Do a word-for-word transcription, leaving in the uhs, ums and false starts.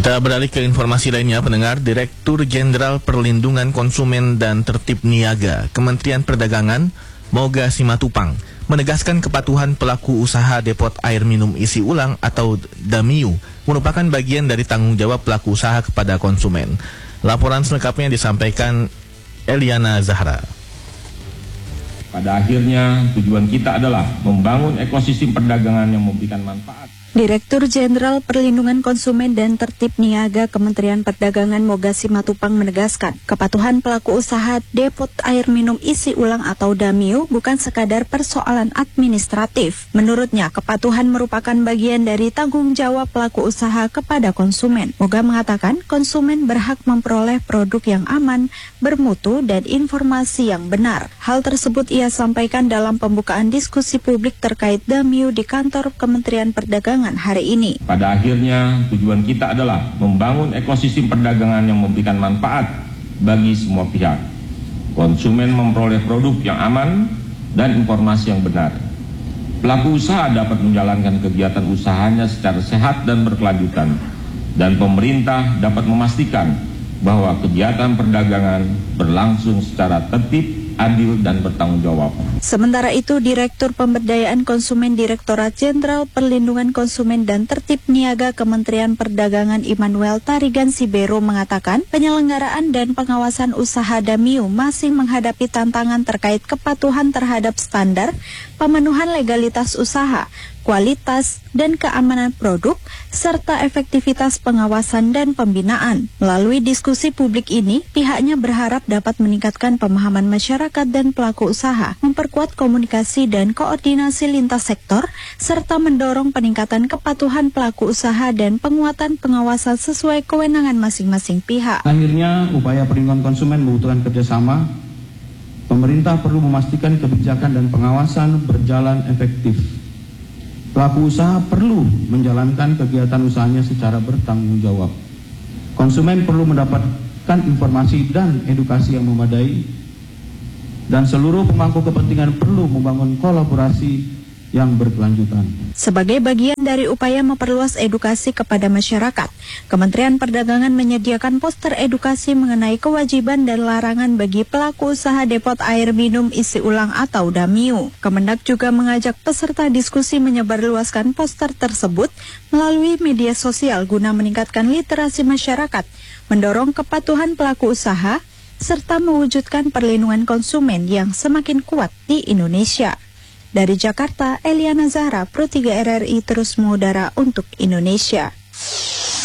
Kita beralih ke informasi lainnya, pendengar. Direktur Jenderal Perlindungan Konsumen dan Tertib Niaga Kementerian Perdagangan, Moga Simatupang, menegaskan kepatuhan pelaku usaha depot air minum isi ulang atau D A M I U merupakan bagian dari tanggung jawab pelaku usaha kepada konsumen. Laporan selengkapnya disampaikan Eliana Zahra. Pada akhirnya tujuan kita adalah membangun ekosistem perdagangan yang memberikan manfaat. Direktur Jenderal Perlindungan Konsumen dan Tertib Niaga Kementerian Perdagangan Moga Simatupang menegaskan, kepatuhan pelaku usaha depot air minum isi ulang atau D A M I U bukan sekadar persoalan administratif. Menurutnya, kepatuhan merupakan bagian dari tanggung jawab pelaku usaha kepada konsumen. Moga mengatakan, konsumen berhak memperoleh produk yang aman, bermutu, dan informasi yang benar. Hal tersebut ia sampaikan dalam pembukaan diskusi publik terkait D A M I U di kantor Kementerian Perdagangan hari ini. Pada akhirnya tujuan kita adalah membangun ekosistem perdagangan yang memberikan manfaat bagi semua pihak. Konsumen memperoleh produk yang aman dan informasi yang benar. Pelaku usaha dapat menjalankan kegiatan usahanya secara sehat dan berkelanjutan. Dan pemerintah dapat memastikan bahwa kegiatan perdagangan berlangsung secara tertib, adil, dan bertanggung jawab. Sementara itu, Direktur Pemberdayaan Konsumen Direktorat Jenderal Perlindungan Konsumen dan Tertib Niaga Kementerian Perdagangan Immanuel Tarigan Sibero mengatakan, penyelenggaraan dan pengawasan usaha D A M I U masih menghadapi tantangan terkait kepatuhan terhadap standar, pemenuhan legalitas usaha, kualitas, dan keamanan produk, serta efektivitas pengawasan dan pembinaan. Melalui diskusi publik ini, pihaknya berharap dapat meningkatkan pemahaman masyarakat dan pelaku usaha, memperkuat komunikasi dan koordinasi lintas sektor, serta mendorong peningkatan kepatuhan pelaku usaha dan penguatan pengawasan sesuai kewenangan masing-masing pihak. Akhirnya, upaya perlindungan konsumen membutuhkan kerjasama. Pemerintah perlu memastikan kebijakan dan pengawasan berjalan efektif. Pelaku usaha perlu menjalankan kegiatan usahanya secara bertanggung jawab. Konsumen perlu mendapatkan informasi dan edukasi yang memadai, dan seluruh pemangku kepentingan perlu membangun kolaborasi yang berkelanjutan. Sebagai bagian dari upaya memperluas edukasi kepada masyarakat, Kementerian Perdagangan menyediakan poster edukasi mengenai kewajiban dan larangan bagi pelaku usaha depot air minum isi ulang atau D A M I U. Kemendak juga mengajak peserta diskusi menyebarluaskan poster tersebut melalui media sosial guna meningkatkan literasi masyarakat, mendorong kepatuhan pelaku usaha, serta mewujudkan perlindungan konsumen yang semakin kuat di Indonesia. Dari Jakarta, Eliana Zahra, Pro tiga R R I terus mengudara untuk Indonesia.